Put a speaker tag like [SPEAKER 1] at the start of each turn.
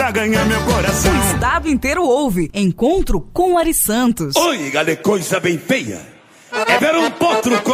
[SPEAKER 1] pra ganhar meu coração.
[SPEAKER 2] O estado inteiro ouve. Encontro com Ari Santos.
[SPEAKER 1] Oi, galera, coisa bem feia. É ver um potro